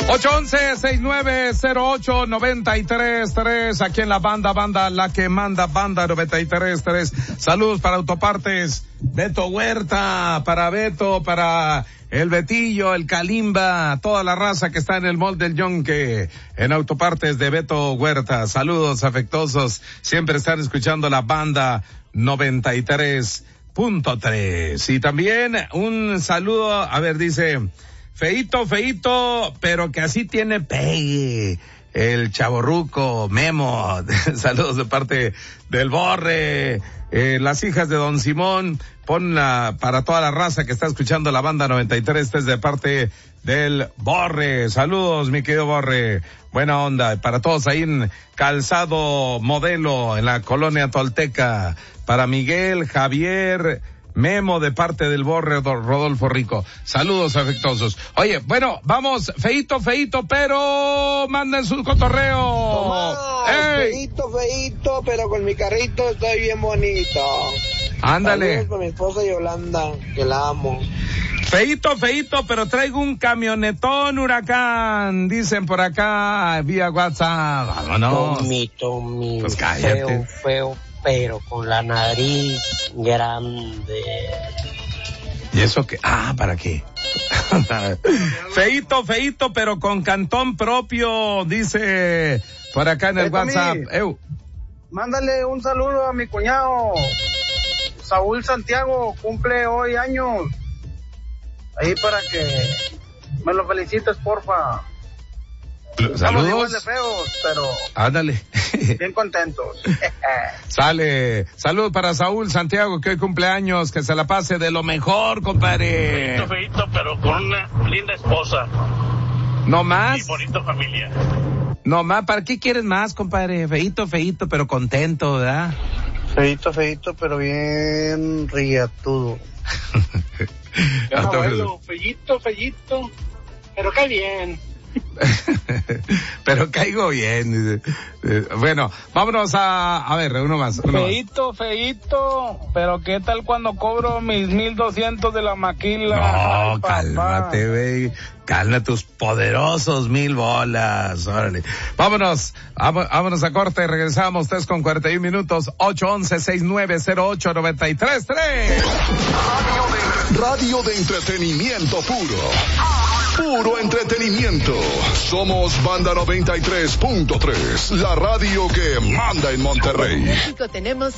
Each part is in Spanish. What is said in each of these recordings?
811-6908-93-3, aquí en la banda la que manda, banda 93-3. Saludos para Autopartes Beto Huerta, para Beto, para el Betillo, el Kalimba, toda la raza que está en el Mall del Yonque, en Autopartes de Beto Huerta. Saludos afectuosos, siempre están escuchando la banda 93.3. Y también un saludo, a ver, dice... Feito, pero que así tiene pegue. El chavorruco Memo, saludos de parte del Borre, las hijas de Don Simón, ponla para toda la raza que está escuchando la banda 93, este es de parte del Borre. Saludos, mi querido Borre, buena onda, para todos ahí en Calzado Modelo, en la colonia Tolteca, para Miguel, Javier, Memo de parte del Borre, Rodolfo Rico. Saludos afectuosos. Oye, bueno, vamos, feito, pero manden su cotorreo. Feito, pero con mi carrito estoy bien bonito. Ándale. Saludos con mi esposa Yolanda, que la amo. Feito, pero traigo un camionetón huracán, dicen por acá, vía WhatsApp. Vámonos. Tommy, pues cállate. Feo, pero con la nariz grande. ¿Y eso qué? ¿Para qué? Feito, pero con cantón propio, dice por acá en el WhatsApp. Mándale un saludo a mi cuñado, Saúl Santiago, cumple hoy años. Ahí para que me lo felicites, porfa. Estamos igual de feos, pero... Ándale. Bien contentos. Sale. Saludos para Saúl Santiago, que hoy cumpleaños, que se la pase de lo mejor, compadre. Feito, pero con una linda esposa. ¿No más? Y bonita familia. No más, ¿para qué quieres más, compadre? Feito, pero contento, ¿verdad? Feito, pero bien riatudo. Abuelo, fellito, pero cae bien. Pero caigo bien. Bueno, vámonos a ver, uno más. Feito, pero ¿qué tal cuando cobro mis 1,200 de la maquila? No, ay, cálmate, güey. Calma tus poderosos 1,000 bolas. Órale. Vámonos a corte, regresamos 3:41 minutos, 811-6908-93.3. Radio de entretenimiento puro entretenimiento. Somos Banda 93.3, la radio que manda en Monterrey. En México tenemos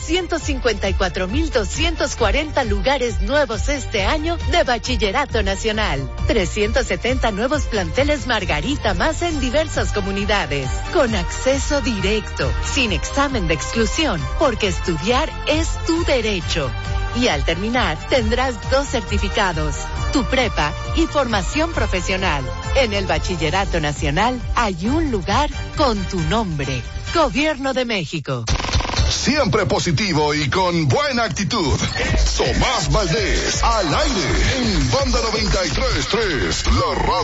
154,240 lugares nuevos este año de Bachillerato Nacional. 370 nuevos planteles Margarita más en diversas comunidades. Con acceso directo, sin examen de exclusión, porque estudiar es tu derecho. Y al terminar, tendrás 2 certificados, tu prepa y formación profesional. En el Bachillerato Nacional hay un lugar con tu nombre. Gobierno de México. Siempre positivo y con buena actitud. Tomás Valdés, al aire, en Banda 93.3, la radio.